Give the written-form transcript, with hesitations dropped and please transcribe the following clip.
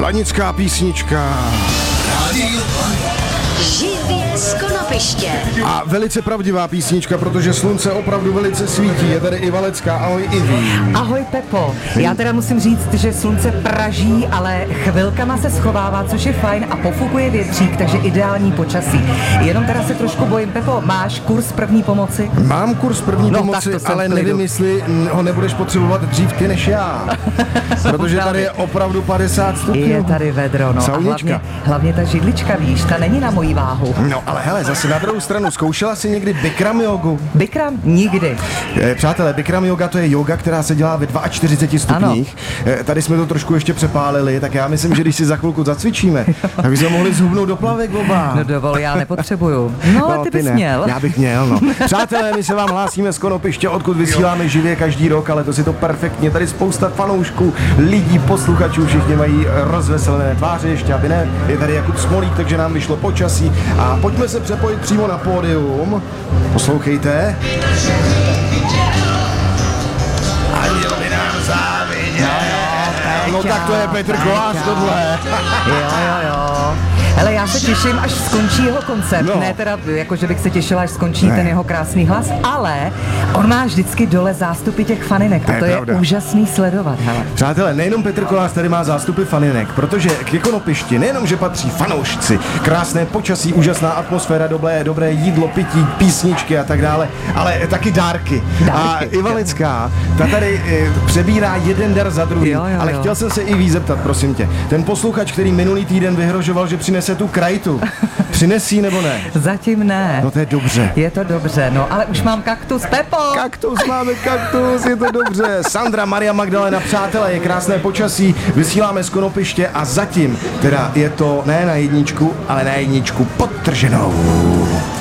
Lanická písnička. Živě z Konopiště. A velice pravdivá písnička, protože slunce opravdu velice svítí. Je tady i Valecká. Ahoj Iví. Ahoj Pepo. Já teda musím říct, že slunce praží, ale chvilkama se schovává, což je fajn a pofukuje větřík, takže ideální počasí. Jenom teda se trošku bojím. Pepo, máš kurz první pomoci? Mám kurz první pomoci, ale nevím, jestli ho nebudeš potřebovat dřív ty než já. Protože tady je opravdu 50 stupňů. Je tady vedro, no. Saunička. A hlavně ta židlička, víš, ta není na mojí váhu. No, ale hele, zase na druhou stranu, zkoušela jsi někdy Bikram jogu? Bikram? Nikdy. Přátelé, Bikram yoga to je yoga, která se dělá ve 42 stupních. Tady jsme to trošku ještě přepálili, tak já myslím, že když si za chvilku zacvičíme, tak bychom mohli zhubnout do plavek oba. No dovol, já nepotřebuju. No, ale ty bys měl. Já bych měl, no. Přátelé, my se vám hlásíme z Konopiště, odkud vysíláme živě každý rok, ale to si to perfektně. Tady spousta fanoušků, lidí, posluchačů, všichni mají rozveselené tváře, ještě aby ne. Je tady Jakub Smolík, takže nám vyšlo počasí. A pojďme se přepojit přímo na pódium. Poslouchejte. Anděl by nám záviděl. No tak to je Petr Kolář tohle. Jo. Hele, já se těším, až skončí jeho koncert. No. Ne teda, jako že bych se těšila, až skončí ten jeho krásný hlas, ale on má vždycky dole zástupy těch faninek a to je úžasný sledovat, hele. Přátelé, nejenom Petr Kolář tady má zástupy faninek, protože k Konopišti nejenom, že patří fanoušci, krásné počasí, úžasná atmosféra, dobré jídlo, pití, písničky a tak dále, ale taky dárky. A Iva Valecká, ta tady přebírá jeden dar za druhý, ale chtěl jsem se i zeptat, prosím tě. Ten posluchač, který minulý týden vyhrožoval, že přinese tu krajtu, přinesí nebo ne? Zatím ne. No to je dobře. Je to dobře, no ale už mám kaktus, Pepo. Máme kaktus, je to dobře. Sandra, Maria Magdalena, přátelé, je krásné počasí, vysíláme z Konopiště a zatím teda je to ne na jedničku, ale na jedničku podtrženou.